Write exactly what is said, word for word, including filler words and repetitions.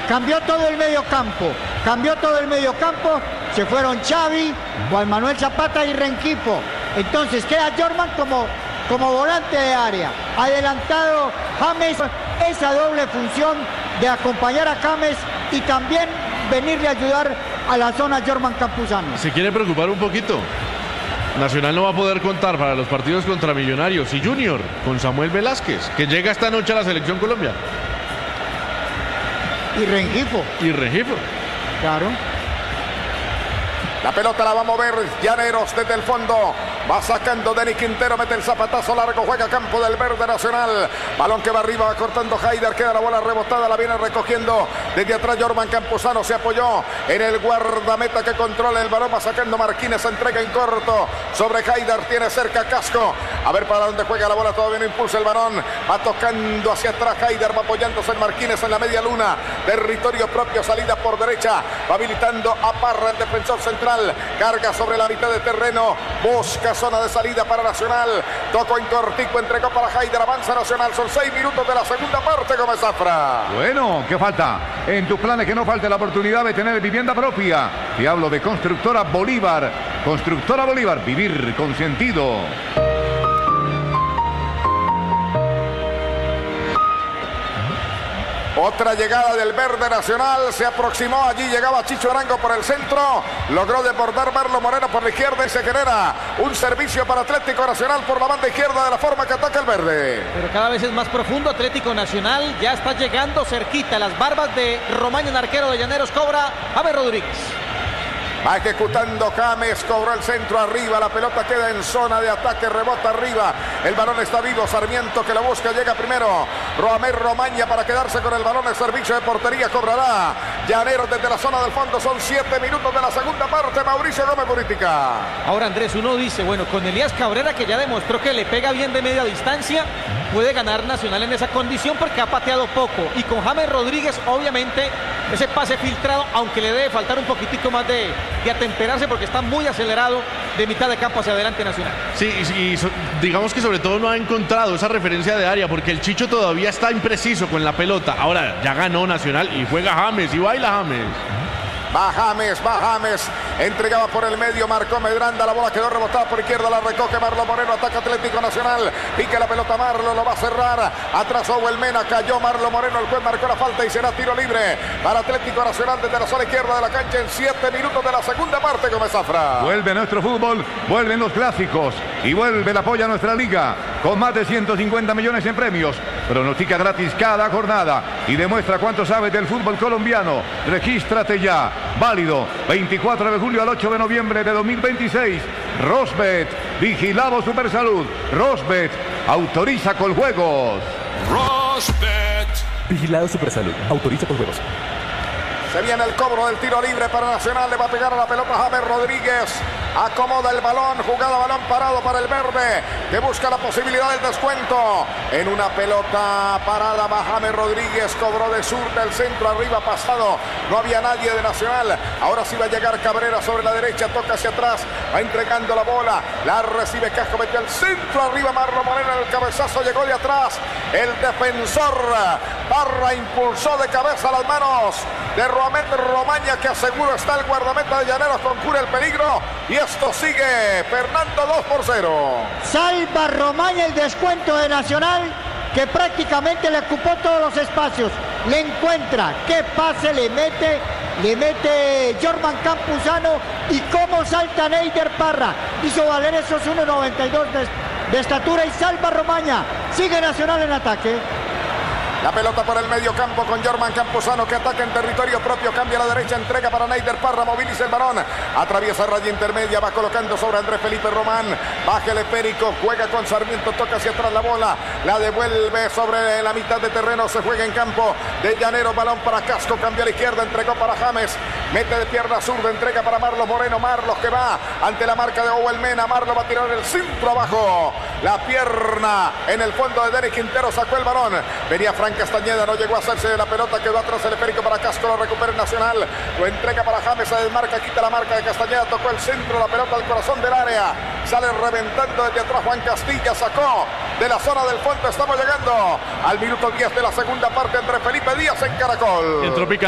cambió todo el medio campo, cambió todo el medio campo, se fueron Xavi, Juan Manuel Zapata y Rengifo. Entonces queda Jorman como, como volante de área, adelantado James, esa doble función de acompañar a James y también venirle a ayudar a la zona Jorman Campuzano. Se quiere preocupar un poquito. Nacional no va a poder contar para los partidos contra Millonarios y Junior con Samuel Velázquez, que llega esta noche a la Selección Colombia. Y Rengifo. Y Rengifo. Claro. La pelota la va a mover Llaneros desde el fondo. Va sacando Denis Quintero, mete el zapatazo largo, juega campo del verde Nacional. Balón que va arriba, va cortando Haider, queda la bola rebotada, la viene recogiendo desde atrás Jorman Campuzano, se apoyó en el guardameta que controla el balón, va sacando Marquínez, entrega en corto sobre Haider, tiene cerca Casco. A ver para dónde juega la bola, todavía no impulsa el balón, va tocando hacia atrás Haider, va apoyándose en Marquínez en la media luna, territorio propio, salida por derecha, va habilitando a Parra, el defensor central, carga sobre la mitad de terreno, busca zona de salida para Nacional, tocó en cortico, entregó para Haider, avanza Nacional, son seis minutos de la segunda parte, Gómez Zafra. Bueno, ¿qué falta? En tus planes que no falte la oportunidad de tener vivienda propia. Te hablo de Constructora Bolívar. Constructora Bolívar, vivir con sentido. Otra llegada del verde Nacional, se aproximó, allí llegaba Chicho Arango por el centro, logró desbordar Marlon Moreno por la izquierda y se genera un servicio para Atlético Nacional por la banda izquierda de la forma que ataca el verde. Pero cada vez es más profundo Atlético Nacional, ya está llegando cerquita, las barbas de Romaña, el arquero de Llaneros, cobra James Rodríguez. Va ejecutando James, cobró el centro arriba, la pelota queda en zona de ataque, rebota arriba, el balón está vivo, Sarmiento que lo busca, llega primero, Roamer Romaña para quedarse con el balón, el servicio de portería cobrará Llaneros desde la zona del fondo, son siete minutos de la segunda parte, Mauricio Gómez Política. Ahora Andrés, uno dice, bueno, con Elías Cabrera que ya demostró que le pega bien de media distancia, puede ganar Nacional en esa condición porque ha pateado poco, y con James Rodríguez obviamente ese pase filtrado, aunque le debe faltar un poquitico más de, de atemperarse porque está muy acelerado de mitad de campo hacia adelante Nacional. Sí, y, y so, digamos que sobre todo no ha encontrado esa referencia de área porque el Chicho todavía está impreciso con la pelota. Ahora ya ganó Nacional y juega James y baila James. Va James, va James, entregaba por el medio, marcó Medranda, la bola quedó rebotada por izquierda, la recoge Marlon Moreno, ataca Atlético Nacional, pica la pelota Marlon, lo va a cerrar, atrasó Huelmena, cayó Marlon Moreno, el juez marcó la falta y será tiro libre para Atlético Nacional desde la zona izquierda de la cancha en siete minutos de la segunda parte, Gómez Zafra. Vuelve nuestro fútbol, vuelven los clásicos y vuelve el apoyo a nuestra liga con más de ciento cincuenta millones en premios. Pronostica gratis cada jornada y demuestra cuánto sabes del fútbol colombiano. Regístrate ya. Válido veinticuatro de julio al ocho de noviembre de dos mil veintiséis. Rosbet, vigilado Supersalud. Rosbet, autoriza con juegos. Rosbet, vigilado Supersalud, autoriza con juegos. Se viene el cobro del tiro libre para Nacional, le va a pegar a la pelota James Rodríguez, acomoda el balón, jugada balón parado para el verde, que busca la posibilidad del descuento, en una pelota parada va James Rodríguez, cobró de sur del centro arriba pasado, no había nadie de Nacional, ahora sí va a llegar Cabrera sobre la derecha, toca hacia atrás, va entregando la bola, la recibe Casco, metió el centro arriba Marlon Moreno, el cabezazo llegó de atrás, el defensor Parra impulsó de cabeza las manos de Roamet Romaña, que aseguro está el guardameta de Llaneros con cura el peligro, y esto sigue Fernando dos por cero. Salva Romaña el descuento de Nacional, que prácticamente le ocupó todos los espacios, le encuentra, qué pase le mete, le mete Jorman Campuzano, y cómo salta Neider Parra, hizo valer esos uno noventa y dos de, de estatura y salva Romaña, sigue Nacional en ataque. La pelota por el medio campo con Jorman Campuzano, que ataca en territorio propio, cambia a la derecha, entrega para Neider Parra, moviliza el balón, atraviesa raya intermedia, va colocando sobre Andrés Felipe Román, baja el esférico, juega con Sarmiento, toca hacia atrás la bola, la devuelve sobre la mitad de terreno, se juega en campo de Llaneros, balón para Casco, cambia a la izquierda, entregó para James, mete de pierna zurda, entrega para Marlos Moreno, Marlos que va ante la marca de Owen Mena, Marlos va a tirar el centro abajo, la pierna en el fondo de Denis Quintero, sacó el balón, venía Frank Castañeda, no llegó a hacerse de la pelota, quedó atrás el esférico para Casco, lo recupera el Nacional, lo entrega para James, se desmarca, quita la marca de Castañeda, tocó el centro, la pelota al corazón del área, sale reventando desde atrás Juan Castilla, sacó de la zona del fondo, estamos llegando al minuto diez de la segunda parte, entre Felipe Díaz en Caracol.